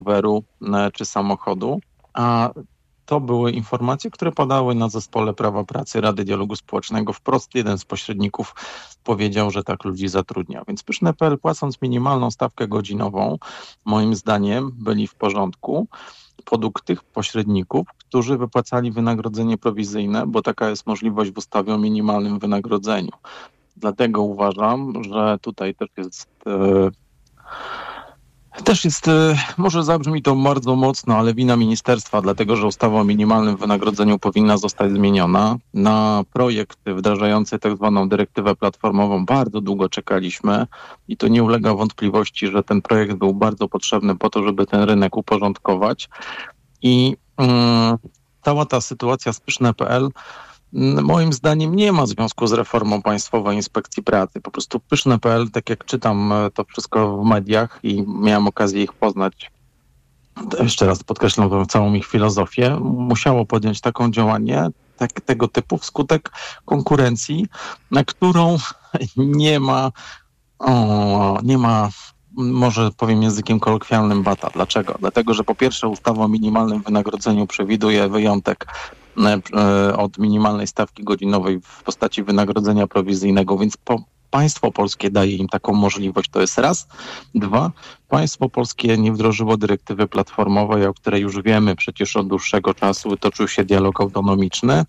roweru czy samochodu, a to były informacje, które padały na zespole prawa pracy Rady Dialogu Społecznego. Wprost jeden z pośredników powiedział, że tak ludzi zatrudnia. Więc Pyszne.pl, płacąc minimalną stawkę godzinową, moim zdaniem byli w porządku podług tych pośredników, którzy wypłacali wynagrodzenie prowizyjne, bo taka jest możliwość w ustawie o minimalnym wynagrodzeniu. Dlatego uważam, że tutaj też jest, może zabrzmi to bardzo mocno, ale wina ministerstwa, dlatego że ustawa o minimalnym wynagrodzeniu powinna zostać zmieniona. Na projekt wdrażający tak zwaną dyrektywę platformową bardzo długo czekaliśmy i to nie ulega wątpliwości, że ten projekt był bardzo potrzebny po to, żeby ten rynek uporządkować. I cała ta sytuacja z Pyszne.pl moim zdaniem nie ma związku z reformą Państwowej Inspekcji Pracy. Po prostu Pyszne.pl, tak jak czytam to wszystko w mediach i miałem okazję ich poznać, jeszcze raz podkreślam tą całą ich filozofię, musiało podjąć taką działanie, tego typu wskutek konkurencji, na którą nie ma, może powiem językiem kolokwialnym, bata. Dlaczego? Dlatego, że po pierwsze ustawa o minimalnym wynagrodzeniu przewiduje wyjątek od minimalnej stawki godzinowej w postaci wynagrodzenia prowizyjnego, więc państwo polskie daje im taką możliwość, to jest raz. Dwa, państwo polskie nie wdrożyło dyrektywy platformowej, o której już wiemy przecież od dłuższego czasu, toczył się dialog autonomiczny.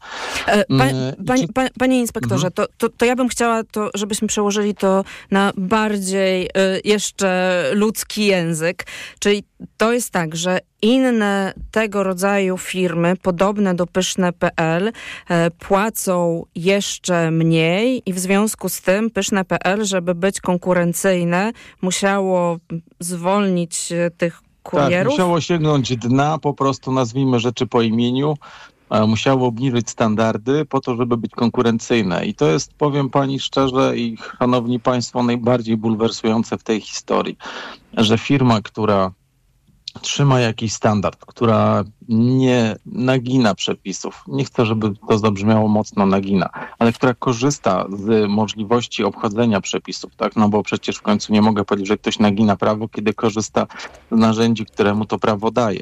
Panie inspektorze, to ja bym chciała, żebyśmy przełożyli to na bardziej jeszcze ludzki język, czyli to jest tak, że inne tego rodzaju firmy, podobne do Pyszne.pl, płacą jeszcze mniej i w związku z tym Pyszne.pl, żeby być konkurencyjne, musiało zwolnić tych kurierów? Tak, musiało sięgnąć dna, po prostu nazwijmy rzeczy po imieniu. Musiało obniżyć standardy po to, żeby być konkurencyjne. I to jest, powiem pani szczerze i szanowni państwo, najbardziej bulwersujące w tej historii, że firma, która trzyma jakiś standard, która nie nagina przepisów, nie chcę, żeby to zabrzmiało mocno nagina, ale która korzysta z możliwości obchodzenia przepisów, tak? No bo przecież w końcu nie mogę powiedzieć, że ktoś nagina prawo, kiedy korzysta z narzędzi, które mu to prawo daje.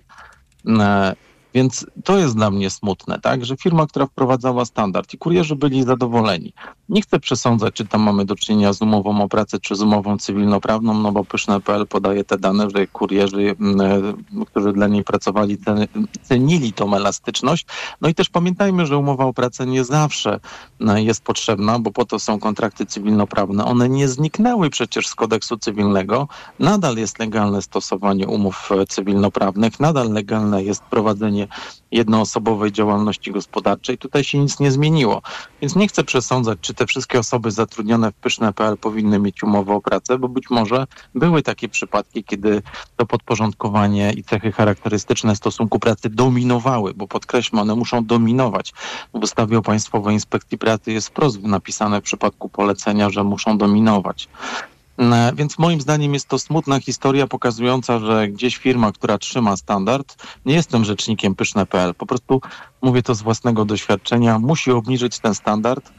Więc to jest dla mnie smutne, tak, że firma, która wprowadzała standard i kurierzy byli zadowoleni. Nie chcę przesądzać, czy tam mamy do czynienia z umową o pracę, czy z umową cywilnoprawną, no bo Pyszne.pl podaje te dane, że kurierzy, którzy dla niej pracowali, cenili tą elastyczność. No i też pamiętajmy, że umowa o pracę nie zawsze jest potrzebna, bo po to są kontrakty cywilnoprawne. One nie zniknęły przecież z kodeksu cywilnego. Nadal jest legalne stosowanie umów cywilnoprawnych, nadal legalne jest prowadzenie jednoosobowej działalności gospodarczej. Tutaj się nic nie zmieniło. Więc nie chcę przesądzać, czy te wszystkie osoby zatrudnione w Pyszne.pl powinny mieć umowę o pracę, bo być może były takie przypadki, kiedy to podporządkowanie i cechy charakterystyczne stosunku pracy dominowały, bo podkreślmy, one muszą dominować. W ustawie o Państwowej Inspekcji Pracy jest wprost napisane w przypadku polecenia, że muszą dominować. Więc moim zdaniem jest to smutna historia pokazująca, że gdzieś firma, która trzyma standard, nie jestem rzecznikiem Pyszne.pl, po prostu mówię to z własnego doświadczenia, musi obniżyć ten standard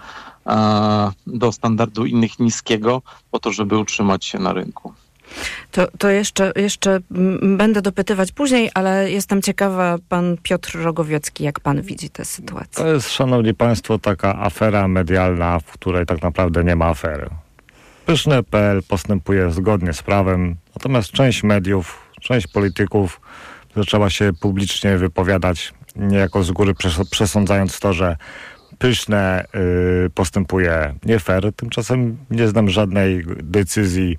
do standardu innych niskiego, po to, żeby utrzymać się na rynku. To jeszcze będę dopytywać później, ale jestem ciekawa, pan Piotr Rogowiecki, jak pan widzi tę sytuację? To jest, szanowni państwo, taka afera medialna, w której tak naprawdę nie ma afery. Pyszne.pl postępuje zgodnie z prawem, natomiast część mediów, część polityków zaczęła się publicznie wypowiadać niejako z góry, przesądzając to, że Pyszne postępuje nie fair. Tymczasem nie znam żadnej decyzji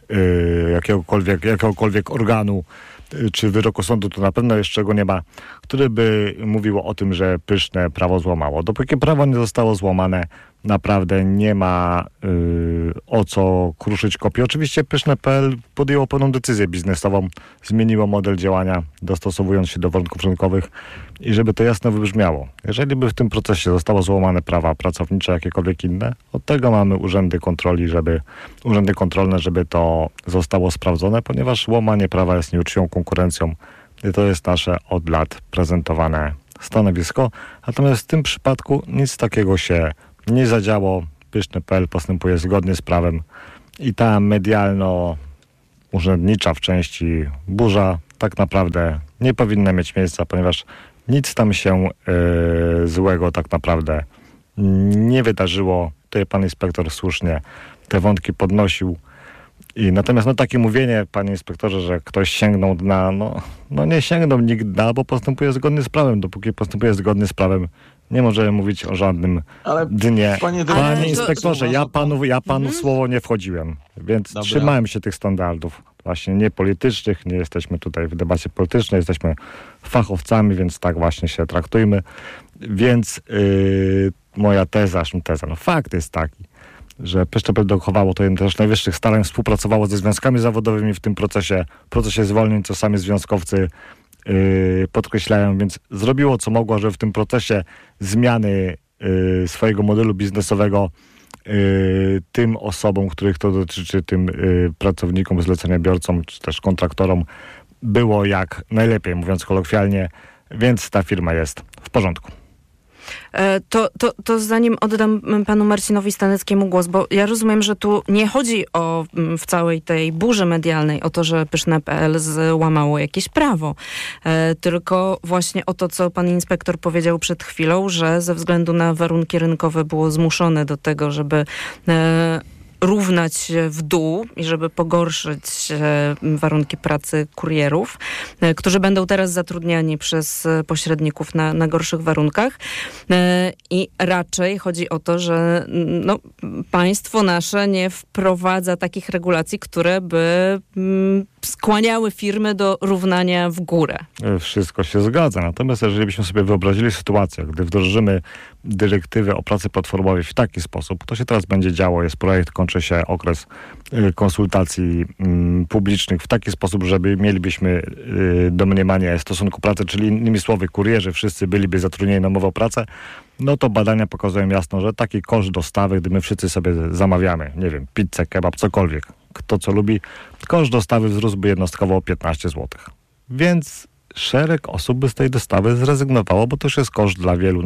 jakiegokolwiek organu czy wyroku sądu, to na pewno jeszcze go nie ma, który by mówiło o tym, że Pyszne prawo złamało. Dopóki prawo nie zostało złamane, naprawdę nie ma o co kruszyć kopii. Oczywiście Pyszne.pl podjęło pewną decyzję biznesową, zmieniło model działania, dostosowując się do warunków rynkowych i żeby to jasno wybrzmiało. Jeżeli by w tym procesie zostało złamane prawa pracownicze, jakiekolwiek inne, od tego mamy urzędy kontrolne, żeby to zostało sprawdzone, ponieważ łamanie prawa jest nieuczciwą konkurencją i to jest nasze od lat prezentowane stanowisko. Natomiast w tym przypadku nic takiego się nie zadziało. Pyszne.pl postępuje zgodnie z prawem i ta medialno-urzędnicza w części burza tak naprawdę nie powinna mieć miejsca, ponieważ nic tam się złego tak naprawdę nie wydarzyło. Tutaj pan inspektor słusznie te wątki podnosił. Natomiast takie mówienie, panie inspektorze, że ktoś sięgnął dna, nie sięgnął nikt dna, bo postępuje zgodnie z prawem. Dopóki postępuje zgodnie z prawem, nie możemy mówić o żadnym dnie. Panie inspektorze, ja panu w słowo nie wchodziłem, więc trzymałem się tych standardów. Właśnie nie politycznych, nie jesteśmy tutaj w debacie politycznej, jesteśmy fachowcami, więc tak właśnie się traktujmy. Więc moja teza, fakt jest taki, że PSZP dochowało to jedno z najwyższych starań, współpracowało ze związkami zawodowymi w tym procesie zwolnień, co sami związkowcy podkreślają, więc zrobiło co mogło, żeby w tym procesie zmiany swojego modelu biznesowego tym osobom, których to dotyczy, tym pracownikom, zleceniobiorcom, czy też kontraktorom było jak najlepiej, mówiąc kolokwialnie, więc ta firma jest w porządku. To zanim oddam panu Marcinowi Staneckiemu głos, bo ja rozumiem, że tu nie chodzi w całej tej burzy medialnej o to, że Pyszne.pl złamało jakieś prawo, tylko właśnie o to, co pan inspektor powiedział przed chwilą, że ze względu na warunki rynkowe było zmuszone do tego, żeby równać się w dół i żeby pogorszyć warunki pracy kurierów, którzy będą teraz zatrudniani przez pośredników na gorszych warunkach. I raczej chodzi o to, że państwo nasze nie wprowadza takich regulacji, które by skłaniały firmy do równania w górę. Wszystko się zgadza. Natomiast jeżeli byśmy sobie wyobrazili sytuację, gdy wdrożymy dyrektywę o pracy platformowej w taki sposób, to się teraz będzie działo, jest projekt, kończy się okres konsultacji publicznych w taki sposób, żeby mielibyśmy domniemanie stosunku pracy, czyli innymi słowy kurierzy wszyscy byliby zatrudnieni na umowę o pracę, to badania pokazują jasno, że taki koszt dostawy, gdy my wszyscy sobie zamawiamy, nie wiem, pizzę, kebab, cokolwiek, kto co lubi, koszt dostawy wzrósłby jednostkowo o 15 zł. Więc szereg osób by z tej dostawy zrezygnowało, bo to już jest koszt dla wielu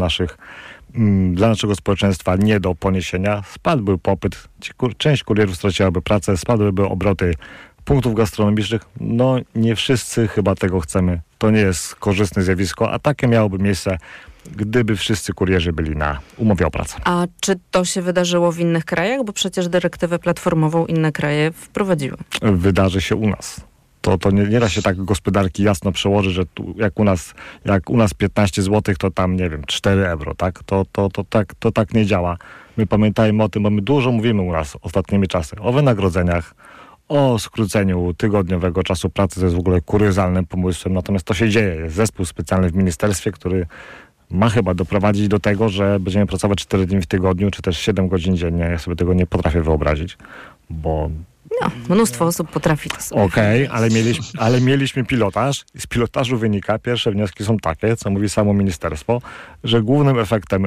dla naszego społeczeństwa nie do poniesienia. Spadłby popyt, część kurierów straciłaby pracę, spadłyby obroty punktów gastronomicznych. Nie wszyscy chyba tego chcemy. To nie jest korzystne zjawisko, a takie miałoby miejsce, gdyby wszyscy kurierzy byli na umowie o pracę. A czy to się wydarzyło w innych krajach? Bo przecież dyrektywę platformową inne kraje wprowadziły. Wydarzy się u nas. To nie da się tak gospodarki jasno przełożyć, że tu, jak u nas 15 zł, to tam, nie wiem, 4 euro, tak? To tak nie działa. My pamiętajmy o tym, bo my dużo mówimy u nas ostatnimi czasy o wynagrodzeniach, o skróceniu tygodniowego czasu pracy. To jest w ogóle kuriozalnym pomysłem. Natomiast to się dzieje. Jest zespół specjalny w ministerstwie, który ma chyba doprowadzić do tego, że będziemy pracować 4 dni w tygodniu, czy też 7 godzin dziennie. Ja sobie tego nie potrafię wyobrazić, bo mnóstwo osób potrafi to sobie. Okej, ale mieliśmy pilotaż i z pilotażu wynika, pierwsze wnioski są takie, co mówi samo ministerstwo, że głównym efektem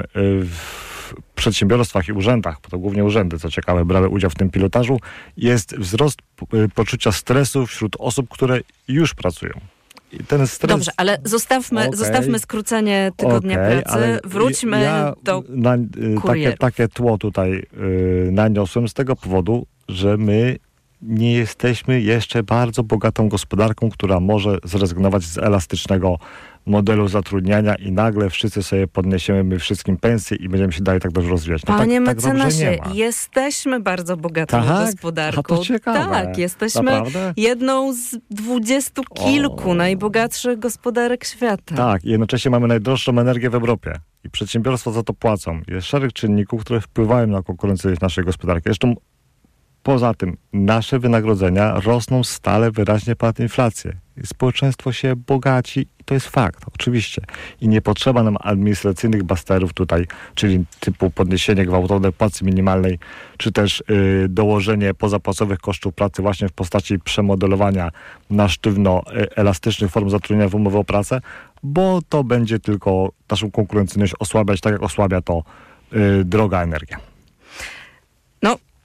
w przedsiębiorstwach i urzędach, bo to głównie urzędy, co ciekawe, brały udział w tym pilotażu, jest wzrost poczucia stresu wśród osób, które już pracują. I ten stres... Dobrze, ale zostawmy skrócenie tygodnia pracy. Wróćmy do kurierów. Takie tło tutaj naniosłem z tego powodu, że my nie jesteśmy jeszcze bardzo bogatą gospodarką, która może zrezygnować z elastycznego modelu zatrudniania i nagle wszyscy sobie podniesiemy wszystkim pensje i będziemy się dalej tak dobrze rozwijać. Panie mecenasie, jesteśmy bardzo bogatą gospodarką. A to ciekawe. Tak, jesteśmy jedną z 20 kilku najbogatszych gospodarek świata. Tak, i jednocześnie mamy najdroższą energię w Europie i przedsiębiorstwa za to płacą. Jest szereg czynników, które wpływają na konkurencyjność naszej gospodarki. Zresztą poza tym nasze wynagrodzenia rosną stale wyraźnie ponad inflację. Społeczeństwo się bogaci i to jest fakt, oczywiście. I nie potrzeba nam administracyjnych basterów tutaj, czyli typu podniesienie gwałtowne płacy minimalnej, czy też dołożenie pozapłacowych kosztów pracy właśnie w postaci przemodelowania na sztywno elastycznych form zatrudnienia w umowę o pracę, bo to będzie tylko naszą konkurencyjność osłabiać, tak jak osłabia to droga energia.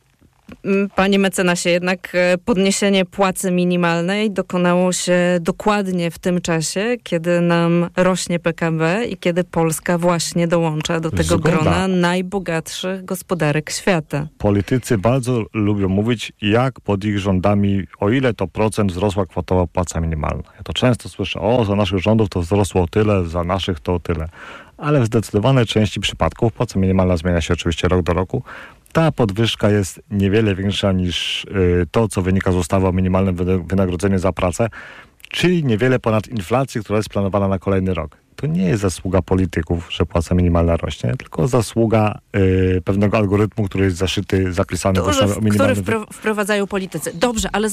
panie mecenasie, jednak podniesienie płacy minimalnej dokonało się dokładnie w tym czasie, kiedy nam rośnie PKB i kiedy Polska właśnie dołącza do tego grona najbogatszych gospodarek świata. Politycy bardzo lubią mówić, jak pod ich rządami, o ile to procent wzrosła kwotowa płaca minimalna. Ja to często słyszę, za naszych rządów to wzrosło tyle, za naszych to tyle. Ale w zdecydowanej części przypadków płaca minimalna zmienia się oczywiście rok do roku. Ta podwyżka jest niewiele większa niż to, co wynika z ustawy o minimalnym wynagrodzeniu za pracę, czyli niewiele ponad inflację, która jest planowana na kolejny rok. To nie jest zasługa polityków, że płaca minimalna rośnie, tylko zasługa pewnego algorytmu, który jest zapisany w ustawie o minimalnym... Który wprowadzają politycy. Dobrze, ale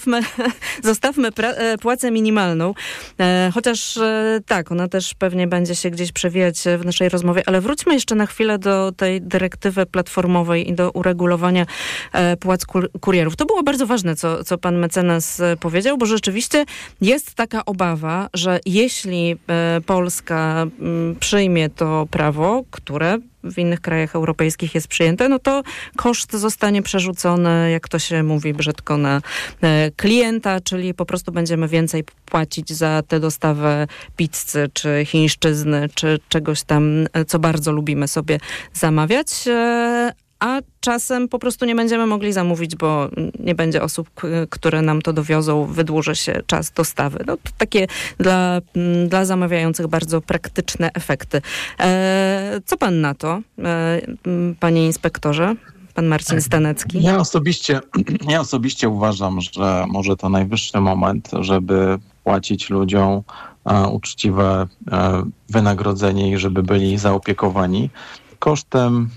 zostawmy płacę minimalną, chociaż tak, ona też pewnie będzie się gdzieś przewijać w naszej rozmowie, ale wróćmy jeszcze na chwilę do tej dyrektywy platformowej i do uregulowania płac kurierów. To było bardzo ważne, co pan mecenas powiedział, bo rzeczywiście jest taka obawa, że jeśli Polska przyjmie to prawo, które w innych krajach europejskich jest przyjęte, no to koszt zostanie przerzucony, jak to się mówi brzydko, na klienta, czyli po prostu będziemy więcej płacić za tę dostawę pizzy, czy chińszczyzny, czy czegoś tam, co bardzo lubimy sobie zamawiać, a czasem po prostu nie będziemy mogli zamówić, bo nie będzie osób, które nam to dowiozą, wydłuży się czas dostawy. No to takie dla zamawiających bardzo praktyczne efekty. Co pan na to, panie inspektorze? Pan Marcin Stanecki. Ja osobiście uważam, że może to najwyższy moment, żeby płacić ludziom uczciwe wynagrodzenie i żeby byli zaopiekowani kosztem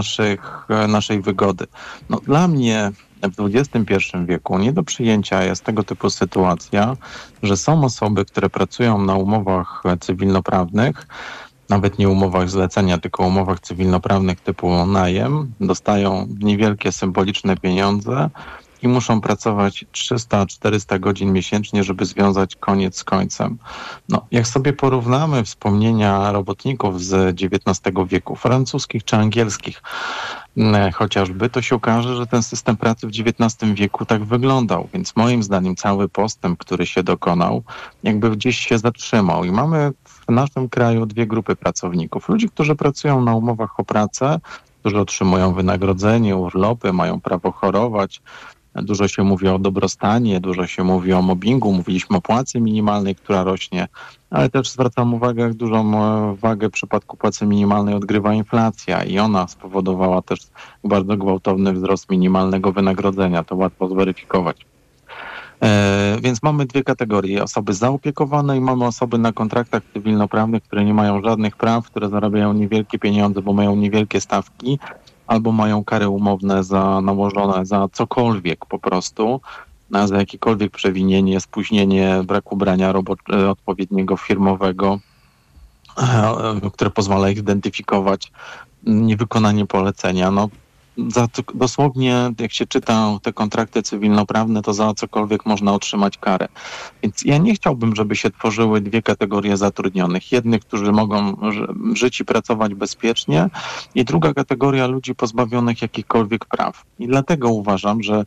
naszej wygody. No, dla mnie w XXI wieku nie do przyjęcia jest tego typu sytuacja, że są osoby, które pracują na umowach cywilnoprawnych, nawet nie umowach zlecenia, tylko umowach cywilnoprawnych typu najem, dostają niewielkie symboliczne pieniądze i muszą pracować 300-400 godzin miesięcznie, żeby związać koniec z końcem. No, jak sobie porównamy wspomnienia robotników z XIX wieku, francuskich czy angielskich chociażby, to się okaże, że ten system pracy w XIX wieku tak wyglądał. Więc moim zdaniem cały postęp, który się dokonał, jakby gdzieś się zatrzymał. I mamy w naszym kraju dwie grupy pracowników. Ludzi, którzy pracują na umowach o pracę, którzy otrzymują wynagrodzenie, urlopy, mają prawo chorować. Dużo się mówi o dobrostanie, dużo się mówi o mobbingu, mówiliśmy o płacy minimalnej, która rośnie, ale też zwracam uwagę, jak dużą wagę w przypadku płacy minimalnej odgrywa inflacja i ona spowodowała też bardzo gwałtowny wzrost minimalnego wynagrodzenia, to łatwo zweryfikować. Więc mamy dwie kategorie, osoby zaopiekowane i mamy osoby na kontraktach cywilnoprawnych, które nie mają żadnych praw, które zarabiają niewielkie pieniądze, bo mają niewielkie stawki, albo mają kary umowne nałożone za cokolwiek po prostu, za jakiekolwiek przewinienie, spóźnienie, brak ubrania odpowiedniego firmowego, które pozwala ich identyfikować, niewykonanie polecenia. No, dosłownie, jak się czyta te kontrakty cywilnoprawne, to za cokolwiek można otrzymać karę. Więc ja nie chciałbym, żeby się tworzyły dwie kategorie zatrudnionych. Jednych, którzy mogą żyć i pracować bezpiecznie, i druga kategoria ludzi pozbawionych jakichkolwiek praw. I dlatego uważam, że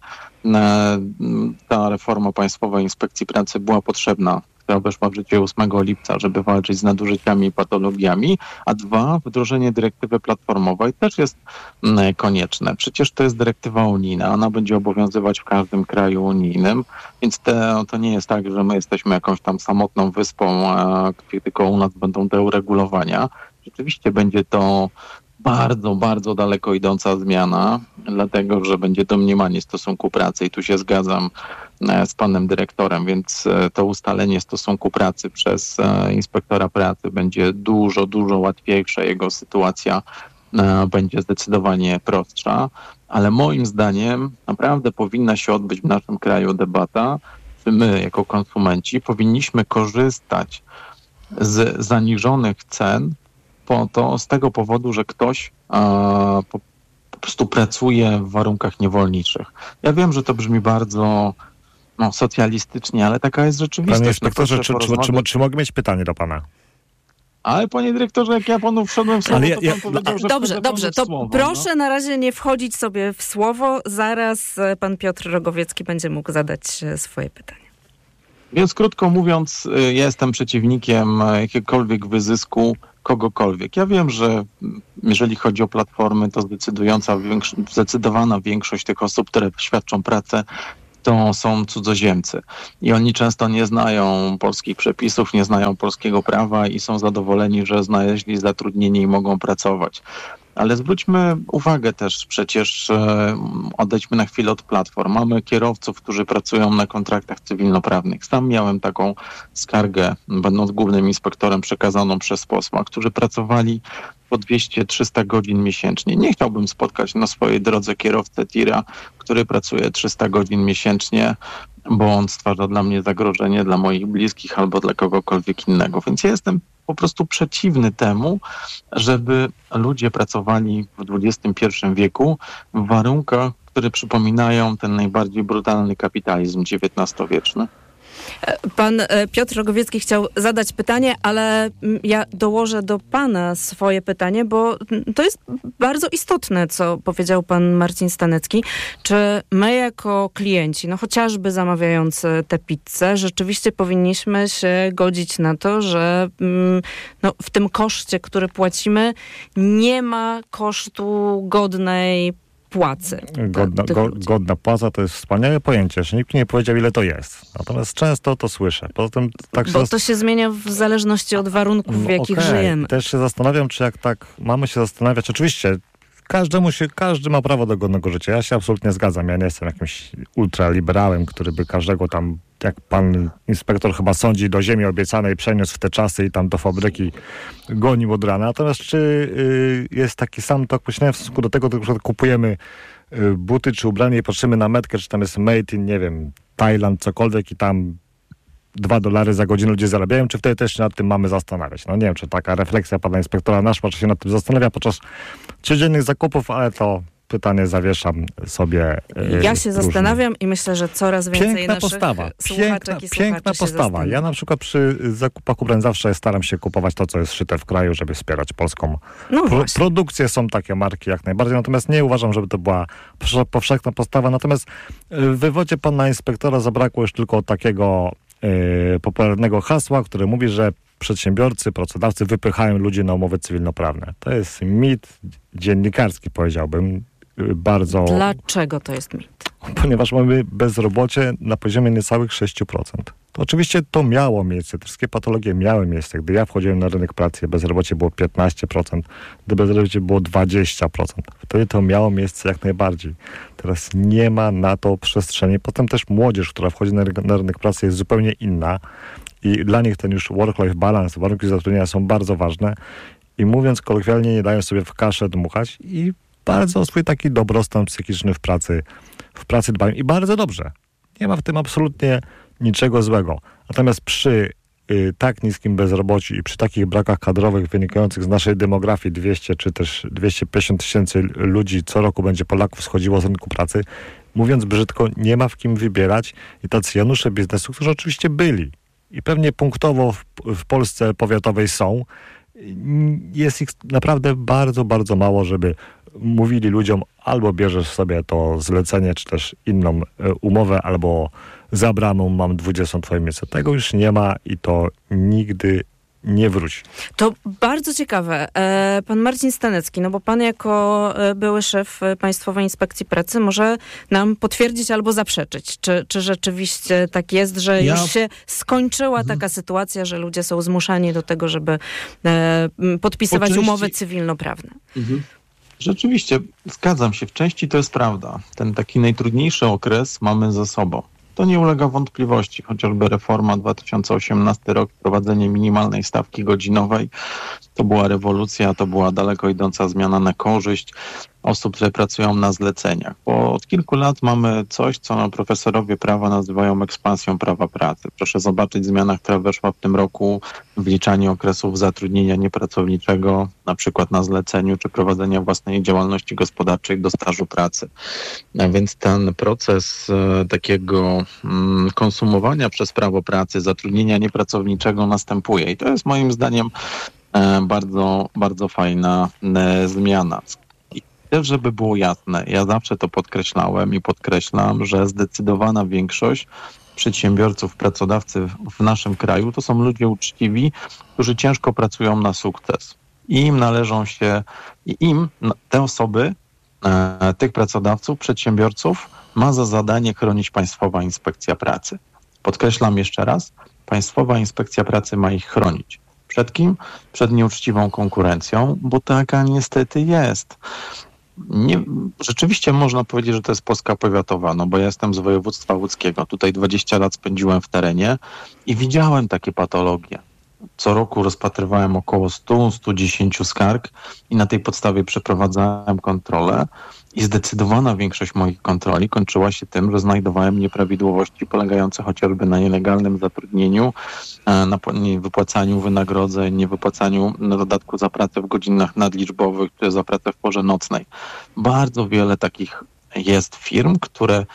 ta reforma Państwowej Inspekcji Pracy była potrzebna, która weszła w życie 8 lipca, żeby walczyć z nadużyciami i patologiami, a dwa, wdrożenie dyrektywy platformowej też jest konieczne. Przecież to jest dyrektywa unijna, ona będzie obowiązywać w każdym kraju unijnym, więc to nie jest tak, że my jesteśmy jakąś tam samotną wyspą, gdzie tylko u nas będą te uregulowania. Rzeczywiście będzie to bardzo, bardzo daleko idąca zmiana, dlatego, że będzie domniemanie stosunku pracy i tu się zgadzam z panem dyrektorem, więc to ustalenie stosunku pracy przez inspektora pracy będzie dużo, dużo łatwiejsze. Jego sytuacja będzie zdecydowanie prostsza, ale moim zdaniem naprawdę powinna się odbyć w naszym kraju debata, czy my jako konsumenci powinniśmy korzystać z zaniżonych cen z tego powodu, że ktoś po prostu pracuje w warunkach niewolniczych. Ja wiem, że to brzmi bardzo socjalistycznie, ale taka jest rzeczywistość. Panie inspektorze, czy mogę mieć pytanie do pana? Ale panie dyrektorze, jak ja panu wszedłem w słowo, to pan powiedział, że Dobrze, to słowo, proszę na razie nie wchodzić sobie w słowo. Zaraz pan Piotr Rogowiecki będzie mógł zadać swoje pytanie. Więc krótko mówiąc, ja jestem przeciwnikiem jakiegokolwiek wyzysku kogokolwiek. Ja wiem, że jeżeli chodzi o platformy, to zdecydowana większość tych osób, które świadczą pracę, to są cudzoziemcy. I oni często nie znają polskich przepisów, nie znają polskiego prawa i są zadowoleni, że znaleźli zatrudnienie i mogą pracować. Ale zwróćmy uwagę też, przecież odejdźmy na chwilę od platform. Mamy kierowców, którzy pracują na kontraktach cywilnoprawnych. Sam miałem taką skargę, będąc głównym inspektorem, przekazaną przez posła, którzy pracowali po 200-300 godzin miesięcznie. Nie chciałbym spotkać na swojej drodze kierowcę tira, który pracuje 300 godzin miesięcznie, bo on stwarza dla mnie zagrożenie, dla moich bliskich albo dla kogokolwiek innego. Więc ja jestem po prostu przeciwny temu, żeby ludzie pracowali w XXI wieku w warunkach, które przypominają ten najbardziej brutalny kapitalizm XIX-wieczny. Pan Piotr Rogowiecki chciał zadać pytanie, ale ja dołożę do pana swoje pytanie, bo to jest bardzo istotne, co powiedział pan Marcin Stanecki. Czy my jako klienci, no chociażby zamawiający tę pizzę, rzeczywiście powinniśmy się godzić na to, że no, w tym koszcie, który płacimy, nie ma kosztu godnej płacy. Godna płaca to jest wspaniałe pojęcie, że nikt nie powiedział, ile to jest. Natomiast często to słyszę. Poza tym, bo to się zmienia w zależności od warunków, w jakich żyjemy. Też się zastanawiam, czy jak tak mamy się zastanawiać, oczywiście każdy ma prawo do godnego życia. Ja się absolutnie zgadzam. Ja nie jestem jakimś ultraliberałem, który by każdego tam, jak pan inspektor chyba sądzi, do ziemi obiecanej przeniósł w te czasy i tam do fabryki gonił od rana. Natomiast czy jest taki sam tok myślenia w stosunku do tego, że kupujemy buty czy ubranie i patrzymy na metkę, czy tam jest made in, nie wiem, Tajland, cokolwiek i tam $2 za godzinę ludzie zarabiają, czy wtedy też się nad tym mamy zastanawiać? No nie wiem, czy taka refleksja pana inspektora Naszpa, czy się nad tym zastanawia podczas codziennych zakupów, ale to pytanie zawieszam sobie. Ja się zastanawiam i myślę, że coraz więcej naszych słuchaczek i piękna postawa. Ja na przykład przy zakupach ubrań zawsze staram się kupować to, co jest szyte w kraju, żeby wspierać polską produkcję. Są takie marki jak najbardziej, natomiast nie uważam, żeby to była powszechna postawa. Natomiast w wywodzie pana inspektora zabrakło już tylko takiego popularnego hasła, które mówi, że przedsiębiorcy, pracodawcy wypychają ludzi na umowy cywilnoprawne. To jest mit dziennikarski, powiedziałbym. Bardzo... Dlaczego to jest mit? Ponieważ mamy bezrobocie na poziomie niecałych 6%. To oczywiście to miało miejsce, te wszystkie patologie miały miejsce. Gdy ja wchodziłem na rynek pracy, bezrobocie było 15%, gdy bezrobocie było 20%. Wtedy to miało miejsce jak najbardziej. Teraz nie ma na to przestrzeni. Potem też młodzież, która wchodzi na rynek pracy, jest zupełnie inna i dla nich ten już work-life balance, warunki zatrudnienia są bardzo ważne i mówiąc kolokwialnie, nie dają sobie w kaszę dmuchać i bardzo o swój taki dobrostan psychiczny w pracy dbają i bardzo dobrze. Nie ma w tym absolutnie niczego złego. Natomiast przy tak niskim bezrobociu i przy takich brakach kadrowych wynikających z naszej demografii, 200 czy też 250 tysięcy ludzi co roku będzie Polaków schodziło z rynku pracy, mówiąc brzydko, nie ma w kim wybierać i tacy Janusze biznesu, którzy oczywiście byli i pewnie punktowo w Polsce powiatowej są, jest ich naprawdę bardzo, bardzo mało, żeby mówili ludziom albo bierzesz sobie to zlecenie, czy też inną umowę, albo za bramą mam 20 twoje miejsce. Tego już nie ma i to nigdy nie wróci. To bardzo ciekawe. Pan Marcin Stanecki, no bo pan jako były szef Państwowej Inspekcji Pracy może nam potwierdzić albo zaprzeczyć. Czy rzeczywiście tak jest, że już się skończyła taka sytuacja, że ludzie są zmuszani do tego, żeby podpisywać umowy cywilnoprawne? Rzeczywiście, zgadzam się. W części to jest prawda. Ten taki najtrudniejszy okres mamy za sobą. To nie ulega wątpliwości, chociażby reforma 2018 rok, wprowadzenie minimalnej stawki godzinowej, to była rewolucja, to była daleko idąca zmiana na korzyść osób, które pracują na zleceniach. Bo od kilku lat mamy coś, co profesorowie prawa nazywają ekspansją prawa pracy. Proszę zobaczyć zmianę, która weszła w tym roku, wliczanie okresów zatrudnienia niepracowniczego, na przykład na zleceniu, czy prowadzenia własnej działalności gospodarczej do stażu pracy. A więc ten proces takiego konsumowania przez prawo pracy, zatrudnienia niepracowniczego następuje. I to jest moim zdaniem bardzo, bardzo fajna zmiana. I też, żeby było jasne, ja zawsze to podkreślałem i podkreślam, że zdecydowana większość przedsiębiorców, pracodawcy w naszym kraju to są ludzie uczciwi, którzy ciężko pracują na sukces. I im należą się, te osoby, tych pracodawców, przedsiębiorców ma za zadanie chronić Państwowa Inspekcja Pracy. Podkreślam jeszcze raz, Państwowa Inspekcja Pracy ma ich chronić. Przed kim? Przed nieuczciwą konkurencją, bo taka niestety jest. Rzeczywiście można powiedzieć, że to jest Polska powiatowa, no bo ja jestem z województwa łódzkiego. Tutaj 20 lat spędziłem w terenie i widziałem takie patologie. Co roku rozpatrywałem około 100-110 skarg i na tej podstawie przeprowadzałem kontrolę i zdecydowana większość moich kontroli kończyła się tym, że znajdowałem nieprawidłowości polegające chociażby na nielegalnym zatrudnieniu, na niewypłacaniu wynagrodzeń, niewypłacaniu dodatku za pracę w godzinach nadliczbowych, czy za pracę w porze nocnej. Bardzo wiele takich jest firm, które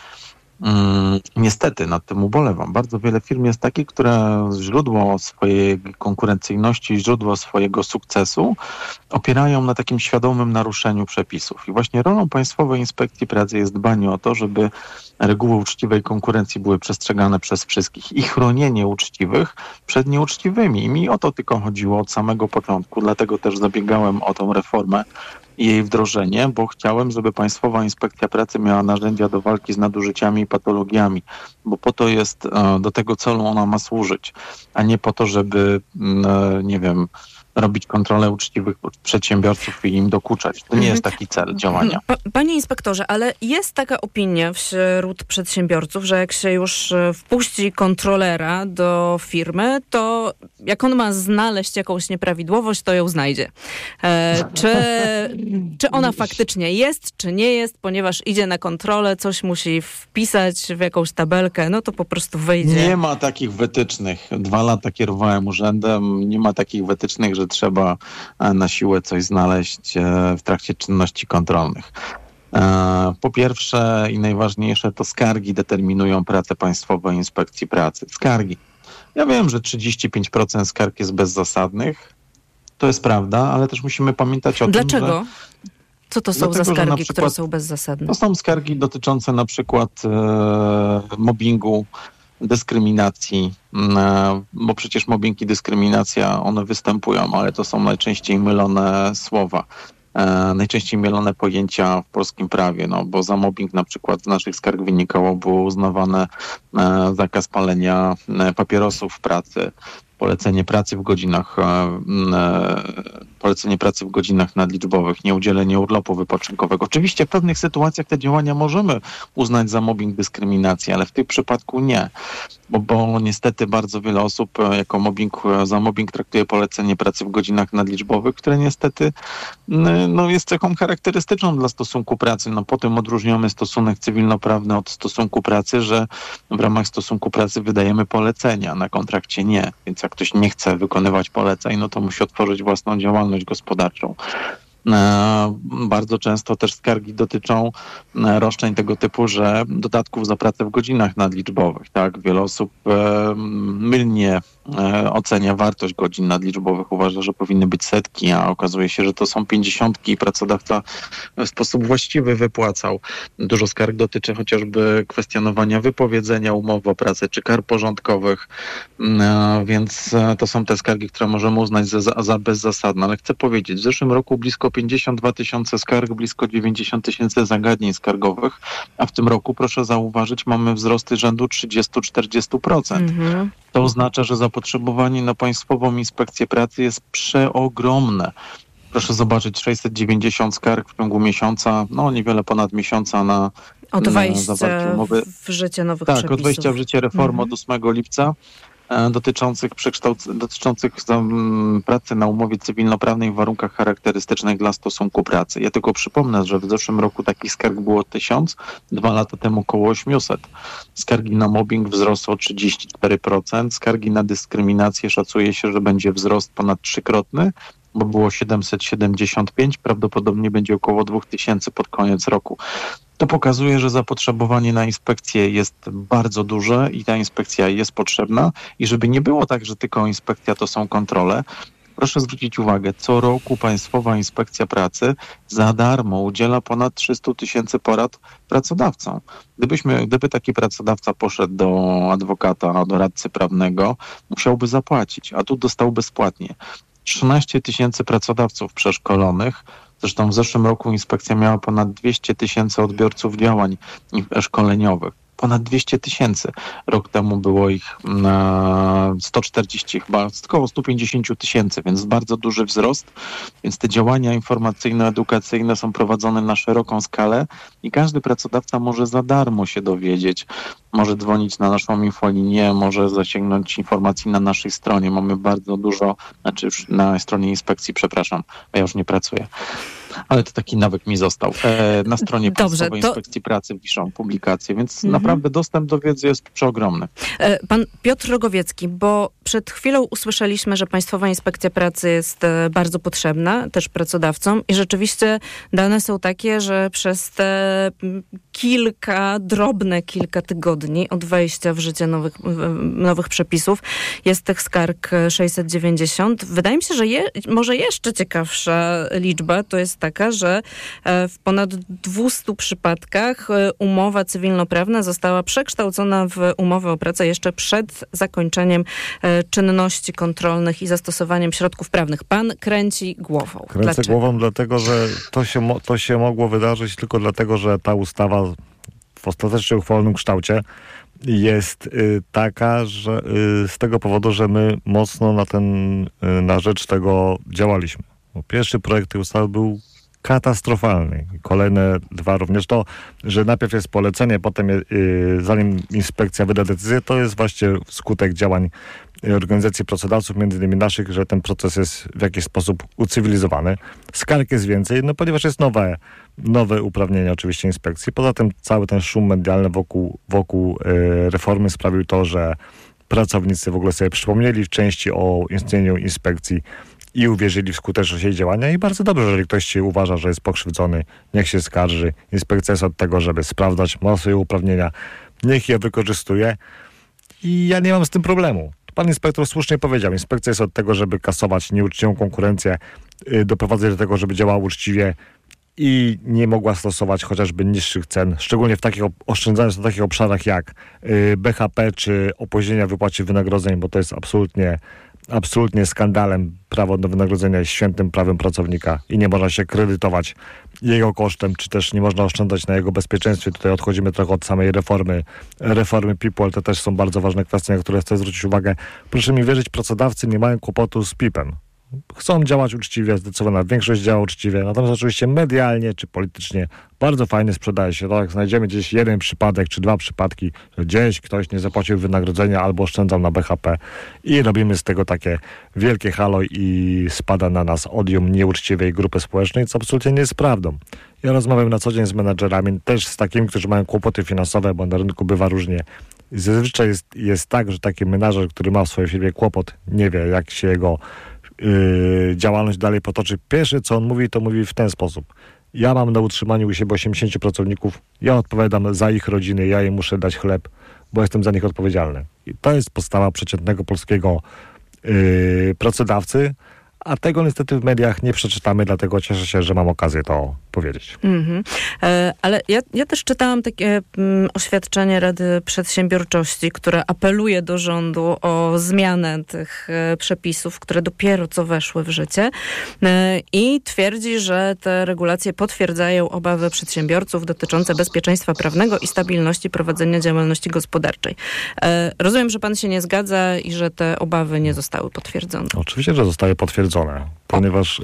niestety nad tym ubolewam. Bardzo wiele firm jest takich, które źródło swojej konkurencyjności, źródło swojego sukcesu opierają na takim świadomym naruszeniu przepisów. I właśnie rolą Państwowej Inspekcji Pracy jest dbanie o to, żeby reguły uczciwej konkurencji były przestrzegane przez wszystkich i chronienie uczciwych przed nieuczciwymi. I mi o to tylko chodziło od samego początku, dlatego też zabiegałem o tą reformę i jej wdrożenie, bo chciałem, żeby Państwowa Inspekcja Pracy miała narzędzia do walki z nadużyciami i patologiami, bo po to jest, do tego celu ona ma służyć, a nie po to, żeby, nie wiem, robić kontrolę uczciwych przedsiębiorców i im dokuczać. To nie jest taki cel działania. Panie inspektorze, ale jest taka opinia wśród przedsiębiorców, że jak się już wpuści kontrolera do firmy, to jak on ma znaleźć jakąś nieprawidłowość, to ją znajdzie. Czy ona faktycznie jest, czy nie jest, ponieważ idzie na kontrolę, coś musi wpisać w jakąś tabelkę, no to po prostu wyjdzie. Nie ma takich wytycznych. 2 lata kierowałem urzędem, nie ma takich wytycznych, że trzeba na siłę coś znaleźć w trakcie czynności kontrolnych. Po pierwsze i najważniejsze to skargi determinują pracę Państwowej Inspekcji Pracy. Skargi. Ja wiem, że 35% skarg jest bezzasadnych. To jest prawda, ale też musimy pamiętać o tym, że... Dlaczego? Co to są za skargi, które są bezzasadne? To są skargi dotyczące na przykład mobbingu, dyskryminacji, bo przecież mobbing i dyskryminacja, one występują, ale to są najczęściej mylone słowa, najczęściej mylone pojęcia w polskim prawie, no bo za mobbing na przykład z naszych skarg wynikało, było uznawane zakaz palenia papierosów w pracy, polecenie pracy w godzinach nadliczbowych, nieudzielenie urlopu wypoczynkowego. Oczywiście w pewnych sytuacjach te działania możemy uznać za mobbing, dyskryminację, ale w tym przypadku nie, bo niestety bardzo wiele osób za mobbing traktuje polecenie pracy w godzinach nadliczbowych, które niestety jest cechą charakterystyczną dla stosunku pracy. No po tym odróżniamy stosunek cywilnoprawny od stosunku pracy, że w ramach stosunku pracy wydajemy polecenia, na kontrakcie nie. Więc jak ktoś nie chce wykonywać poleceń, no to musi otworzyć własną działalność gospodarczą. Bardzo często też skargi dotyczą roszczeń tego typu, że dodatków za pracę w godzinach nadliczbowych. Tak? Wiele osób mylnie ocenia wartość godzin nadliczbowych, uważa, że powinny być setki, a okazuje się, że to są 50 i pracodawca w sposób właściwy wypłacał. Dużo skarg dotyczy chociażby kwestionowania wypowiedzenia umowy o pracę czy kar porządkowych, więc to są te skargi, które możemy uznać za bezzasadne. Ale chcę powiedzieć, w zeszłym roku blisko 52 tysiące skarg, blisko 90 tysięcy zagadnień skargowych, a w tym roku, proszę zauważyć, mamy wzrosty rzędu 30-40%. To oznacza, że zapotrzebowanie na Państwową Inspekcję Pracy jest przeogromne. Proszę zobaczyć, 690 skarg w ciągu miesiąca, niewiele ponad miesiąca na zawarcie umowy. W życie nowych przepisów. Tak, od wejścia w życie reformy od 8 lipca dotyczących pracy na umowie cywilnoprawnej w warunkach charakterystycznych dla stosunku pracy. Ja tylko przypomnę, że w zeszłym roku takich skarg było 1000, 2 lata temu około 800. Skargi na mobbing wzrosły o 34%, skargi na dyskryminację szacuje się, że będzie wzrost ponad 3-krotny, bo było 775, prawdopodobnie będzie około 2000 pod koniec roku. To pokazuje, że zapotrzebowanie na inspekcję jest bardzo duże i ta inspekcja jest potrzebna i żeby nie było tak, że tylko inspekcja to są kontrole, Proszę zwrócić uwagę, co roku Państwowa Inspekcja Pracy za darmo udziela ponad 300 000 porad pracodawcom. Gdyby taki pracodawca poszedł do adwokata, do radcy prawnego, musiałby zapłacić, a tu dostał bezpłatnie. 13 000 pracodawców przeszkolonych. Zresztą w zeszłym roku inspekcja miała ponad 200 000 odbiorców działań szkoleniowych. Ponad 200 000. Rok temu było ich 140, chyba około 150 000, więc bardzo duży wzrost. Więc te działania informacyjno-edukacyjne są prowadzone na szeroką skalę i każdy pracodawca może za darmo się dowiedzieć. Może dzwonić na naszą infolinię, może zasięgnąć informacji na naszej stronie. Mamy bardzo dużo, na stronie inspekcji, przepraszam, bo ja już nie pracuję. Ale to taki nawyk mi został. Na stronie Państwowej Inspekcji Pracy piszą publikacje, więc naprawdę dostęp do wiedzy jest przeogromny. Pan Piotr Rogowiecki, bo przed chwilą usłyszeliśmy, że Państwowa Inspekcja Pracy jest bardzo potrzebna też pracodawcom i rzeczywiście dane są takie, że przez te drobne kilka tygodni od wejścia w życie nowych przepisów jest tych skarg 690. Wydaje mi się, że może jeszcze ciekawsza liczba to jest taka, że w ponad 200 przypadkach umowa cywilnoprawna została przekształcona w umowę o pracę jeszcze przed zakończeniem czynności kontrolnych i zastosowaniem środków prawnych. Pan kręci głową. Kręcę głową dlatego, że to się mogło wydarzyć tylko dlatego, że ta ustawa w ostatecznie uchwalonym kształcie jest taka, że z tego powodu, że my mocno na rzecz tego działaliśmy. Bo pierwszy projekt tej ustawy był katastrofalny. Kolejne dwa również. To, że najpierw jest polecenie, potem zanim inspekcja wyda decyzję, to jest właśnie skutek działań organizacji pracodawców, między innymi naszych, że ten proces jest w jakiś sposób ucywilizowany. Skarg jest więcej, ponieważ jest nowe uprawnienia oczywiście inspekcji. Poza tym cały ten szum medialny wokół reformy sprawił to, że pracownicy w ogóle sobie przypomnieli w części o istnieniu inspekcji i uwierzyli w skuteczność jej działania i bardzo dobrze, jeżeli ktoś się uważa, że jest pokrzywdzony, niech się skarży. Inspekcja jest od tego, żeby sprawdzać, ma swoje uprawnienia, niech je wykorzystuje i ja nie mam z tym problemu. Pan inspektor słusznie powiedział, inspekcja jest od tego, żeby kasować nieuczciwą konkurencję, doprowadzać do tego, żeby działała uczciwie i nie mogła stosować chociażby niższych cen, szczególnie oszczędzając na takich obszarach jak BHP czy opóźnienia w wypłacie wynagrodzeń, bo to jest absolutnie skandalem. Prawo do wynagrodzenia jest świętym prawem pracownika i nie można się kredytować jego kosztem, czy też nie można oszczędzać na jego bezpieczeństwie. Tutaj odchodzimy trochę od samej reformy PIP-u, to też są bardzo ważne kwestie, na które chcę zwrócić uwagę. Proszę mi wierzyć, pracodawcy nie mają kłopotu z PIP-em. Chcą działać uczciwie, zdecydowana większość działa uczciwie, natomiast oczywiście medialnie czy politycznie bardzo fajnie sprzedaje się to, jak znajdziemy gdzieś jeden przypadek czy dwa przypadki, że gdzieś ktoś nie zapłacił wynagrodzenia albo oszczędzał na BHP i robimy z tego takie wielkie halo i spada na nas odium nieuczciwej grupy społecznej, co absolutnie nie jest prawdą. Ja rozmawiam na co dzień z menadżerami, też z takimi, którzy mają kłopoty finansowe, bo na rynku bywa różnie. Zazwyczaj jest tak, że taki menadżer, który ma w swojej firmie kłopot, nie wie, jak się jego działalność dalej potoczy. Pierwsze, co on mówi, to mówi w ten sposób. Ja mam na utrzymaniu u siebie 80 pracowników, ja odpowiadam za ich rodziny, ja im muszę dać chleb, bo jestem za nich odpowiedzialny. I to jest podstawa przeciętnego polskiego pracodawcy, a tego niestety w mediach nie przeczytamy, dlatego cieszę się, że mam okazję to powiedzieć. Ale ja też czytałam takie oświadczenie Rady Przedsiębiorczości, które apeluje do rządu o zmianę tych przepisów, które dopiero co weszły w życie i twierdzi, że te regulacje potwierdzają obawy przedsiębiorców dotyczące bezpieczeństwa prawnego i stabilności prowadzenia działalności gospodarczej. Rozumiem, że pan się nie zgadza i że te obawy nie zostały potwierdzone. Oczywiście, że zostały potwierdzone, ponieważ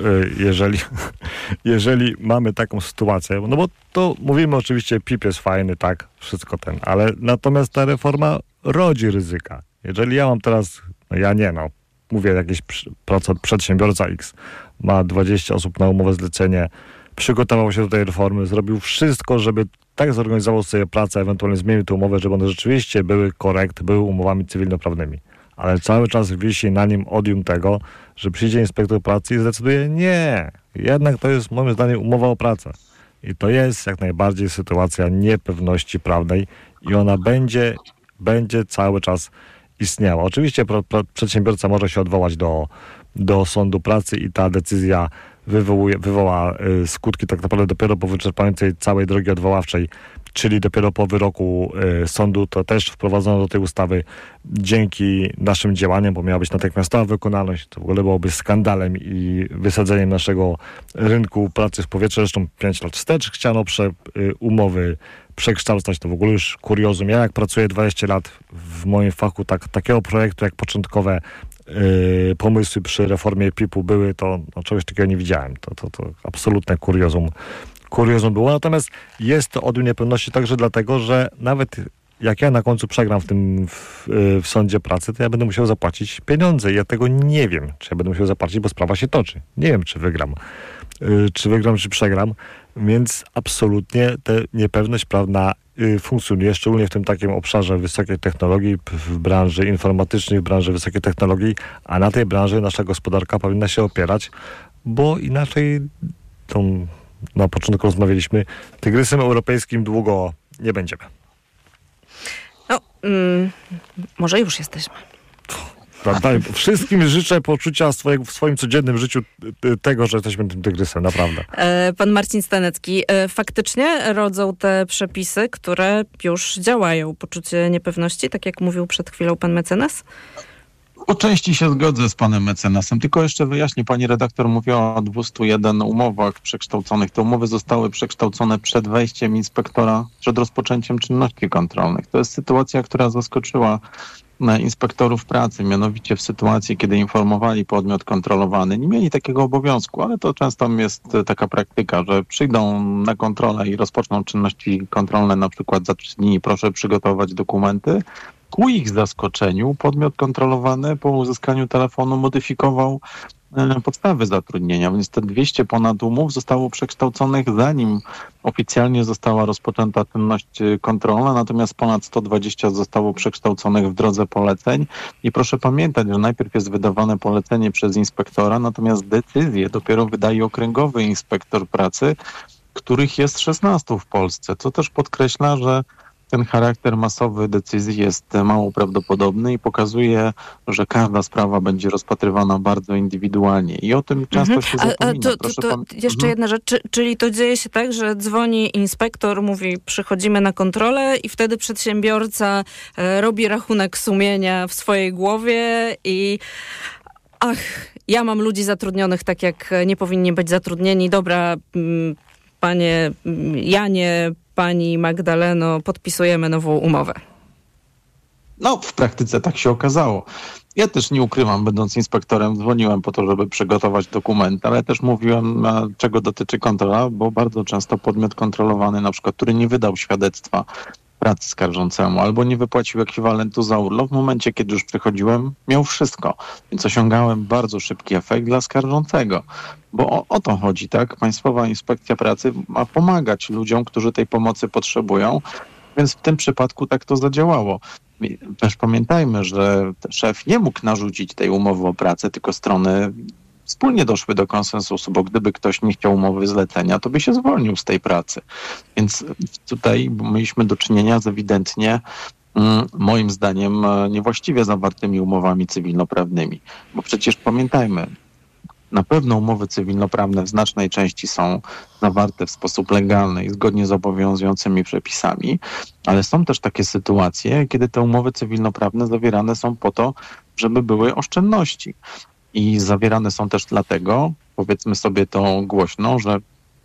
jeżeli mamy taką sytuację, no bo to mówimy oczywiście, PIP jest fajny, tak, wszystko ale natomiast ta reforma rodzi ryzyka. Jeżeli ja mam teraz, mówię jakiś przedsiębiorca X, ma 20 osób na umowę zlecenie, przygotował się do tej reformy, zrobił wszystko, żeby tak zorganizował sobie pracę, ewentualnie zmienił tę umowę, żeby one rzeczywiście były umowami cywilnoprawnymi. Ale cały czas wisi na nim odium tego, że przyjdzie inspektor pracy i zdecyduje nie. Jednak to jest moim zdaniem umowa o pracę. I to jest jak najbardziej sytuacja niepewności prawnej i ona będzie cały czas istniała. Oczywiście przedsiębiorca może się odwołać do sądu pracy i ta decyzja wywoła skutki tak naprawdę dopiero po wyczerpającej całej drogi odwoławczej, czyli dopiero po wyroku sądu. To też wprowadzono do tej ustawy dzięki naszym działaniom, bo miała być natychmiastowa wykonalność. To w ogóle byłoby skandalem i wysadzeniem naszego rynku pracy w powietrze. Zresztą 5 lat wstecz chciano umowy przekształcać. To w ogóle już kuriozum. Ja jak pracuję 20 lat w moim fachu, takiego projektu jak początkowe pomysły przy reformie PIP-u były, to czegoś takiego nie widziałem. To absolutne kuriozum było. Natomiast jest to odbiór niepewności także dlatego, że nawet jak ja na końcu przegram w sądzie pracy, to ja będę musiał zapłacić pieniądze. Ja tego nie wiem, czy ja będę musiał zapłacić, bo sprawa się toczy. Nie wiem, czy wygram, czy przegram. Więc absolutnie ta niepewność prawna funkcjonuje, szczególnie w tym takim obszarze wysokiej technologii, w branży informatycznej, w branży wysokiej technologii, a na tej branży nasza gospodarka powinna się opierać, bo inaczej na początku rozmawialiśmy, tygrysem europejskim długo nie będziemy. No, może już jesteśmy. Wszystkim życzę poczucia w swoim codziennym życiu tego, że jesteśmy tym tygrysem, naprawdę. Pan Marcin Stanecki, faktycznie rodzą te przepisy, które już działają, poczucie niepewności, tak jak mówił przed chwilą pan mecenas? Po części się zgodzę z panem mecenasem, tylko jeszcze wyjaśnię, pani redaktor mówiła o 201 umowach przekształconych. Te umowy zostały przekształcone przed wejściem inspektora, przed rozpoczęciem czynności kontrolnych. To jest sytuacja, która zaskoczyła inspektorów pracy, mianowicie w sytuacji, kiedy informowali podmiot kontrolowany. Nie mieli takiego obowiązku, ale to często jest taka praktyka, że przyjdą na kontrolę i rozpoczną czynności kontrolne na przykład za 3 dni. Proszę przygotować dokumenty. Ku ich zaskoczeniu podmiot kontrolowany po uzyskaniu telefonu modyfikował podstawy zatrudnienia, więc te 200 ponad umów zostało przekształconych zanim oficjalnie została rozpoczęta czynność kontrolna, natomiast ponad 120 zostało przekształconych w drodze poleceń i proszę pamiętać, że najpierw jest wydawane polecenie przez inspektora, natomiast decyzję dopiero wydaje okręgowy inspektor pracy, których jest 16 w Polsce, co też podkreśla, że ten charakter masowy decyzji jest mało prawdopodobny i pokazuje, że każda sprawa będzie rozpatrywana bardzo indywidualnie. I o tym często się zapomina. Jeszcze jedna rzecz. Czyli to dzieje się tak, że dzwoni inspektor, mówi przychodzimy na kontrolę i wtedy przedsiębiorca robi rachunek sumienia w swojej głowie i ja mam ludzi zatrudnionych tak, jak nie powinni być zatrudnieni. Dobra, panie Janie, pani Magdaleno, podpisujemy nową umowę. No, w praktyce tak się okazało. Ja też nie ukrywam, będąc inspektorem, dzwoniłem po to, żeby przygotować dokument, ale też mówiłem, czego dotyczy kontrola, bo bardzo często podmiot kontrolowany, na przykład, który nie wydał świadectwa pracy skarżącemu albo nie wypłacił ekwiwalentu za urlop, w momencie, kiedy już przychodziłem, miał wszystko. Więc osiągałem bardzo szybki efekt dla skarżącego. Bo o to chodzi, tak? Państwowa Inspekcja Pracy ma pomagać ludziom, którzy tej pomocy potrzebują, więc w tym przypadku tak to zadziałało. Też pamiętajmy, że szef nie mógł narzucić tej umowy o pracę, tylko strony wspólnie doszły do konsensusu, bo gdyby ktoś nie chciał umowy zlecenia, to by się zwolnił z tej pracy. Więc tutaj mieliśmy do czynienia z ewidentnie, moim zdaniem, niewłaściwie zawartymi umowami cywilnoprawnymi. Bo przecież pamiętajmy, na pewno umowy cywilnoprawne w znacznej części są zawarte w sposób legalny i zgodnie z obowiązującymi przepisami, ale są też takie sytuacje, kiedy te umowy cywilnoprawne zawierane są po to, żeby były oszczędności. I zawierane są też dlatego, powiedzmy sobie to głośno, że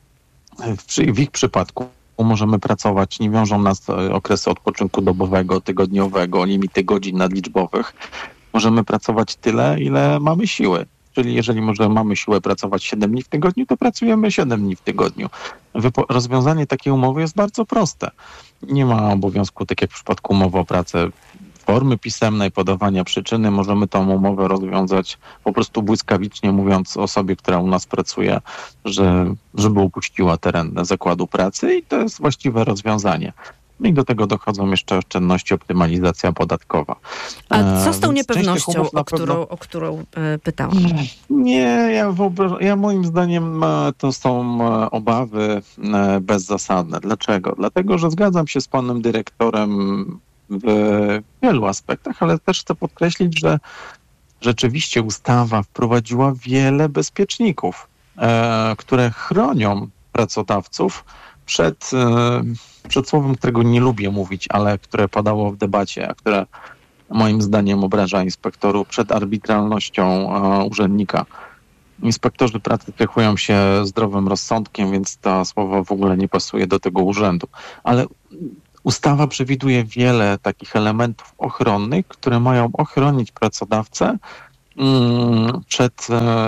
w ich przypadku możemy pracować, nie wiążą nas okresy odpoczynku dobowego, tygodniowego, limity godzin nadliczbowych. Możemy pracować tyle, ile mamy siły. Czyli jeżeli mamy siłę pracować 7 dni w tygodniu, to pracujemy 7 dni w tygodniu. Rozwiązanie takiej umowy jest bardzo proste. Nie ma obowiązku, tak jak w przypadku umowy o pracę, formy pisemnej, podawania przyczyny. Możemy tą umowę rozwiązać po prostu błyskawicznie, mówiąc osobie, która u nas pracuje, żeby opuściła teren zakładu pracy i to jest właściwe rozwiązanie. No i do tego dochodzą jeszcze oszczędności, optymalizacja podatkowa. A co z tą niepewnością, o którą pytałam? Nie, ja moim zdaniem to są obawy bezzasadne. Dlaczego? Dlatego, że zgadzam się z panem dyrektorem w wielu aspektach, ale też chcę podkreślić, że rzeczywiście ustawa wprowadziła wiele bezpieczników, które chronią pracodawców przed słowem, którego nie lubię mówić, ale które padało w debacie, a które moim zdaniem obraża inspektorów, przed arbitralnością urzędnika. Inspektorzy pracy cechują się zdrowym rozsądkiem, więc to słowo w ogóle nie pasuje do tego urzędu. Ale ustawa przewiduje wiele takich elementów ochronnych, które mają ochronić pracodawcę przed,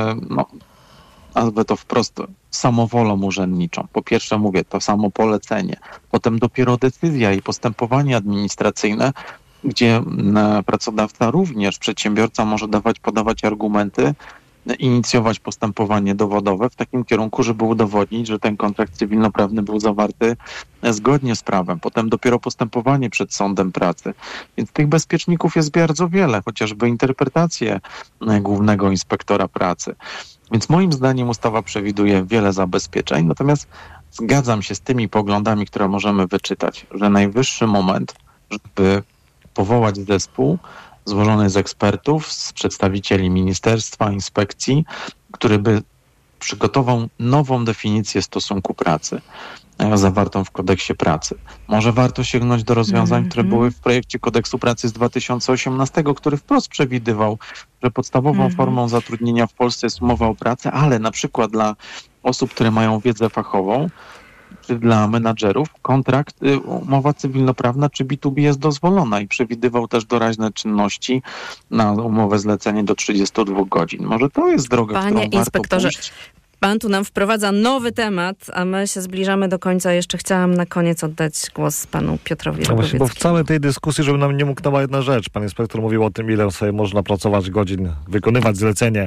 nazwę to wprost, samowolą urzędniczą. Po pierwsze mówię, to samo polecenie. Potem dopiero decyzja i postępowanie administracyjne, gdzie pracodawca również, przedsiębiorca może podawać argumenty, inicjować postępowanie dowodowe w takim kierunku, żeby udowodnić, że ten kontrakt cywilnoprawny był zawarty zgodnie z prawem. Potem dopiero postępowanie przed sądem pracy. Więc tych bezpieczników jest bardzo wiele, chociażby interpretacje głównego inspektora pracy. Więc moim zdaniem ustawa przewiduje wiele zabezpieczeń, natomiast zgadzam się z tymi poglądami, które możemy wyczytać, że najwyższy moment, żeby powołać zespół złożony z ekspertów, z przedstawicieli ministerstwa, inspekcji, który by przygotował nową definicję stosunku pracy zawartą w kodeksie pracy. Może warto sięgnąć do rozwiązań, które były w projekcie kodeksu pracy z 2018, który wprost przewidywał, że podstawową formą zatrudnienia w Polsce jest umowa o pracę, ale na przykład dla osób, które mają wiedzę fachową, czy dla menadżerów kontrakt, umowa cywilnoprawna czy B2B jest dozwolona i przewidywał też doraźne czynności na umowę zlecenie do 32 godzin. Może to jest droga, Panie którą inspektorze, warto pójść. Pan tu nam wprowadza nowy temat, a my się zbliżamy do końca. Jeszcze chciałam na koniec oddać głos panu Piotrowi Rogowieckiemu. Bo w całej tej dyskusji, żeby nam nie umknęła jedna rzecz. Pan inspektor mówił o tym, ile sobie można pracować godzin, wykonywać zlecenie.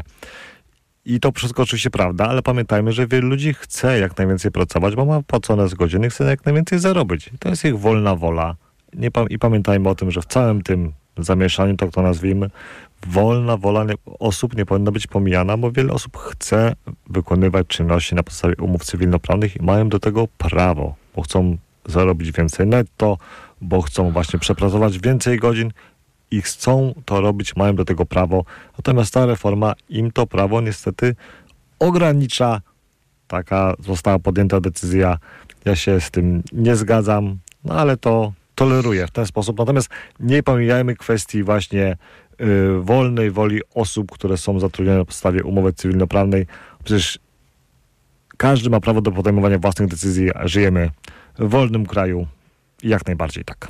I to wszystko oczywiście prawda, ale pamiętajmy, że wielu ludzi chce jak najwięcej pracować, bo ma płacone z godziny, chce jak najwięcej zarobić. To jest ich wolna wola. I pamiętajmy o tym, że w całym tym zamieszaniu, tak to nazwijmy, wolna wola osób nie powinna być pomijana, bo wiele osób chce wykonywać czynności na podstawie umów cywilnoprawnych i mają do tego prawo, bo chcą zarobić więcej netto, bo chcą właśnie przepracować więcej godzin i chcą to robić, mają do tego prawo. Natomiast ta reforma im to prawo niestety ogranicza. Taka została podjęta decyzja. Ja się z tym nie zgadzam, no ale to toleruję w ten sposób. Natomiast nie pomijajmy kwestii właśnie wolnej woli osób, które są zatrudnione na podstawie umowy cywilnoprawnej. Przecież każdy ma prawo do podejmowania własnych decyzji, a żyjemy w wolnym kraju. Jak najbardziej tak.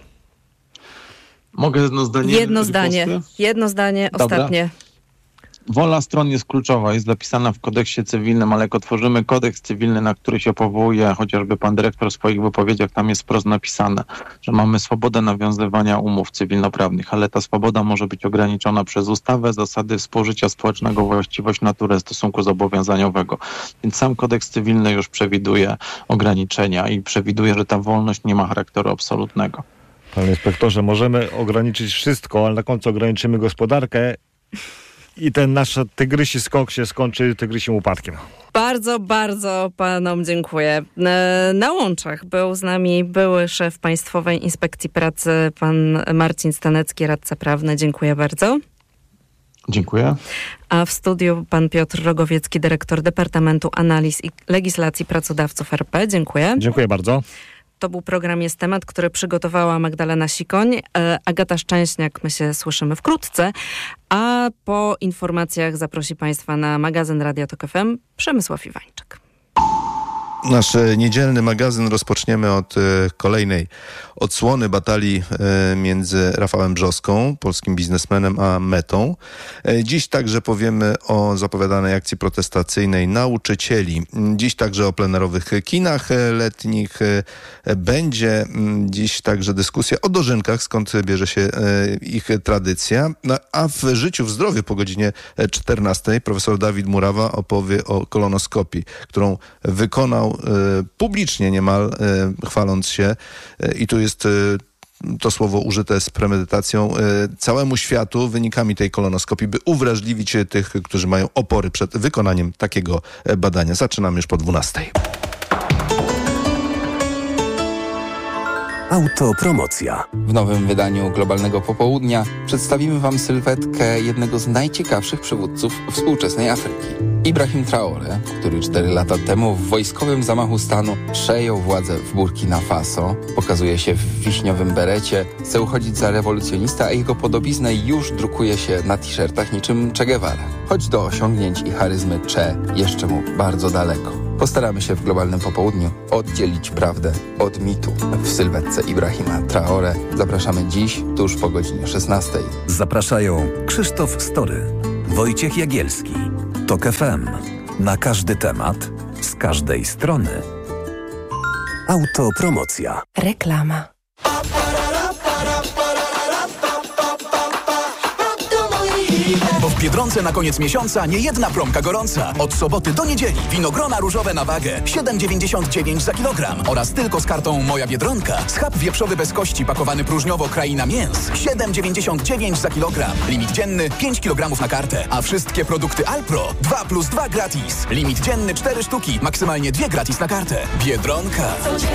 Mogę jedno zdanie? Jedno zdanie, Dobra. ostatnie. Wola stron jest kluczowa, jest zapisana w kodeksie cywilnym, ale jak otworzymy kodeks cywilny, na który się powołuje chociażby pan dyrektor w swoich wypowiedziach, tam jest wprost napisane, że mamy swobodę nawiązywania umów cywilnoprawnych, ale ta swoboda może być ograniczona przez ustawę, zasady współżycia społecznego, właściwość, naturę stosunku zobowiązaniowego. Więc sam kodeks cywilny już przewiduje ograniczenia i przewiduje, że ta wolność nie ma charakteru absolutnego. Panie inspektorze, możemy ograniczyć wszystko, ale na końcu ograniczymy gospodarkę i ten nasz tygrysi skok się skończy tygrysim upadkiem. Bardzo, bardzo panom dziękuję. Na łączach był z nami były szef Państwowej Inspekcji Pracy, pan Marcin Stanecki, radca prawny. Dziękuję bardzo. Dziękuję. A w studiu pan Piotr Rogowiecki, dyrektor Departamentu Analiz i Legislacji Pracodawców RP. Dziękuję. Dziękuję bardzo. To był program Jest Temat, który przygotowała Magdalena Sikoń. Agata Szczęśniak, my się słyszymy wkrótce. A po informacjach zaprosi Państwa na magazyn Radia Tok FM Przemysław Iwańczyk. Nasz niedzielny magazyn rozpoczniemy od kolejnej odsłony batalii między Rafałem Brzoską, polskim biznesmenem, a Metą. Dziś także powiemy o zapowiadanej akcji protestacyjnej nauczycieli. Dziś także o plenerowych kinach letnich. Będzie dziś także dyskusja o dożynkach, skąd bierze się ich tradycja. A w Życiu w zdrowiu po godzinie 14 profesor Dawid Murawa opowie o kolonoskopii, którą wykonał publicznie niemal, chwaląc się, i tu jest to słowo użyte z premedytacją, całemu światu wynikami tej kolonoskopii, by uwrażliwić tych, którzy mają opory przed wykonaniem takiego badania. Zaczynamy już po 12. Autopromocja. W nowym wydaniu Globalnego Popołudnia przedstawimy Wam sylwetkę jednego z najciekawszych przywódców współczesnej Afryki. Ibrahim Traoré, który 4 lata temu w wojskowym zamachu stanu przejął władzę w Burkina Faso, pokazuje się w wiśniowym berecie, chce uchodzić za rewolucjonista, a jego podobiznę już drukuje się na t-shirtach niczym Che Guevara. Choć do osiągnięć i charyzmy Che jeszcze mu bardzo daleko. Postaramy się w Globalnym Popołudniu oddzielić prawdę od mitu. W sylwetce Ibrahima Traoré zapraszamy dziś, tuż po godzinie 16. Zapraszają Krzysztof Story, Wojciech Jagielski, TOK FM. Na każdy temat, z każdej strony. Autopromocja. Reklama. Bo w Biedronce na koniec miesiąca nie jedna promka gorąca. Od soboty do niedzieli winogrona różowe na wagę 7,99 za kilogram oraz tylko z kartą Moja Biedronka schab wieprzowy bez kości pakowany próżniowo Kraina Mięs 7,99 za kilogram. Limit dzienny 5 kg na kartę, a wszystkie produkty Alpro 2+2 gratis. Limit dzienny 4 sztuki, maksymalnie 2 gratis na kartę. Biedronka.